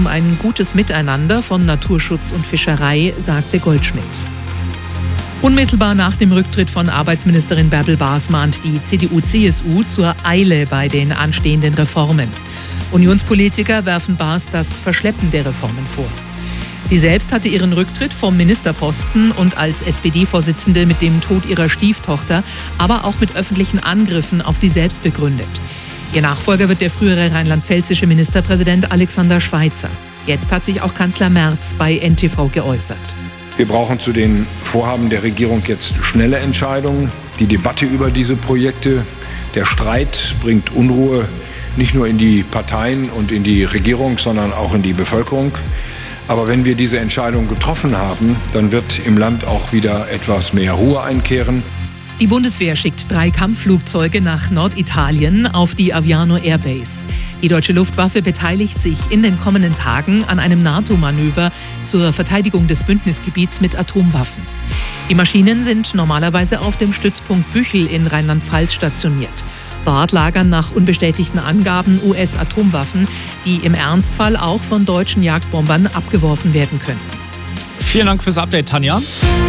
ein gutes Miteinander von Naturschutz und Fischerei, sagte Goldschmidt. Unmittelbar nach dem Rücktritt von Arbeitsministerin Bärbel Baas mahnt die CDU-CSU zur Eile bei den anstehenden Reformen. Unionspolitiker werfen Baas das Verschleppen der Reformen vor. Sie selbst hatte ihren Rücktritt vom Ministerposten und als SPD-Vorsitzende mit dem Tod ihrer Stieftochter, aber auch mit öffentlichen Angriffen auf sie selbst begründet. Ihr Nachfolger wird der frühere rheinland-pfälzische Ministerpräsident Alexander Schweitzer. Jetzt hat sich auch Kanzler Merz bei NTV geäußert. Wir brauchen zu den Vorhaben der Regierung jetzt schnelle Entscheidungen. Die Debatte über diese Projekte, der Streit bringt Unruhe nicht nur in die Parteien und in die Regierung, sondern auch in die Bevölkerung. Aber wenn wir diese Entscheidung getroffen haben, dann wird im Land auch wieder etwas mehr Ruhe einkehren. Die Bundeswehr schickt 3 Kampfflugzeuge nach Norditalien auf die Aviano Airbase. Die deutsche Luftwaffe beteiligt sich in den kommenden Tagen an einem NATO-Manöver zur Verteidigung des Bündnisgebiets mit Atomwaffen. Die Maschinen sind normalerweise auf dem Stützpunkt Büchel in Rheinland-Pfalz stationiert. Dort lagern nach unbestätigten Angaben US-Atomwaffen, die im Ernstfall auch von deutschen Jagdbombern abgeworfen werden könnten. Vielen Dank fürs Update, Tanja.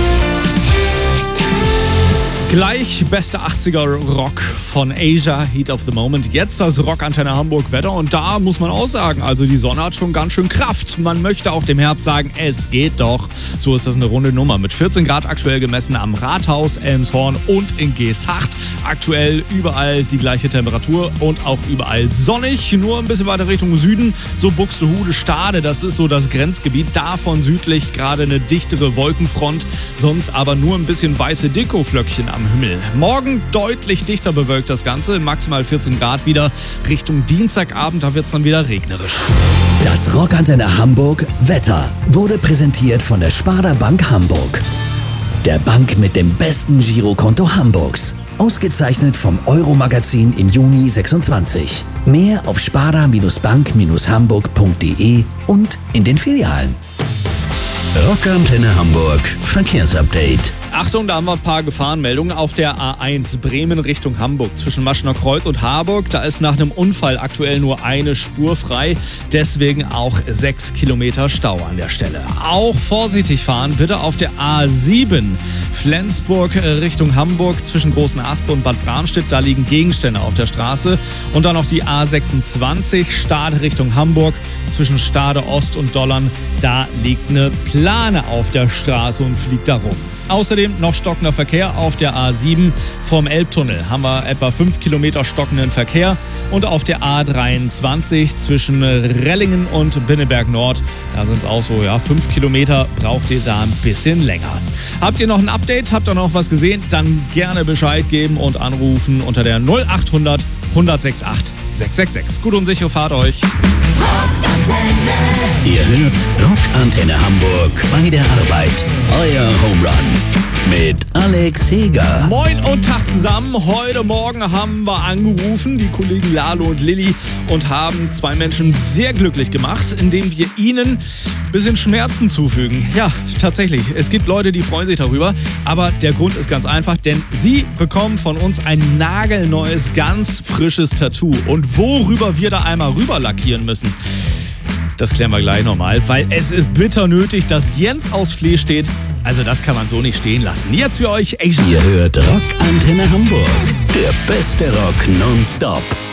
Gleich beste 80er Rock von Asia, Heat of the Moment. Jetzt das Rockantenne Hamburg Wetter und da muss man auch sagen, also die Sonne hat schon ganz schön Kraft. Man möchte auch dem Herbst sagen, es geht doch. So ist das eine runde Nummer. Mit 14 Grad aktuell gemessen am Rathaus, Elmshorn und in Geesthacht. Aktuell überall die gleiche Temperatur und auch überall sonnig. Nur ein bisschen weiter Richtung Süden, so Buxtehude, Stade, das ist so das Grenzgebiet. Davon südlich gerade eine dichtere Wolkenfront, sonst aber nur ein bisschen weiße Dekoflöckchen am Himmel. Morgen deutlich dichter bewölkt das Ganze, maximal 14 Grad wieder. Richtung Dienstagabend, da wird es dann wieder regnerisch. Das Rockantenne Hamburg Wetter wurde präsentiert von der Sparda Bank Hamburg. Der Bank mit dem besten Girokonto Hamburgs. Ausgezeichnet vom Euro-Magazin im Juni 26. Mehr auf sparda-bank-hamburg.de und in den Filialen. Rockantenne Hamburg Verkehrsupdate. Achtung, da haben wir ein paar Gefahrenmeldungen auf der A1 Bremen Richtung Hamburg zwischen Maschener Kreuz und Harburg. Da ist nach einem Unfall aktuell nur eine Spur frei, deswegen auch 6 Kilometer Stau an der Stelle. Auch vorsichtig fahren bitte auf der A7 Flensburg Richtung Hamburg zwischen Großen Aspe und Bad Bramstedt. Da liegen Gegenstände auf der Straße. Und dann noch die A26 Stade Richtung Hamburg zwischen Stade Ost und Dollern. Da liegt eine Plane auf der Straße und fliegt da rum. Außerdem noch stockender Verkehr auf der A7 vom Elbtunnel. Haben wir etwa 5 Kilometer stockenden Verkehr. Und auf der A23 zwischen Rellingen und Binneberg Nord, da sind es auch so, 5 Kilometer, braucht ihr da ein bisschen länger. Habt ihr noch ein Update? Habt ihr noch was gesehen? Dann gerne Bescheid geben und anrufen unter der 0800 1068 666. Gute und sichere Fahrt euch. Ihr hört Rockantenne Hamburg bei der Arbeit. Euer Home Run mit Alex Heger. Moin und Tag zusammen. Heute Morgen haben wir angerufen, die Kollegen Lalo und Lilly, und haben 2 Menschen sehr glücklich gemacht, indem wir ihnen ein bisschen Schmerzen zufügen. Ja, tatsächlich. Es gibt Leute, die freuen sich darüber. Aber der Grund ist ganz einfach, denn sie bekommen von uns ein nagelneues, ganz frisches Tattoo. Und worüber wir da einmal rüber lackieren müssen, das klären wir gleich nochmal, weil es ist bitter nötig, dass Jens aus Flee steht. Also das kann man so nicht stehen lassen. Jetzt für euch Asia. Ihr hört Rockantenne Hamburg. Der beste Rock nonstop.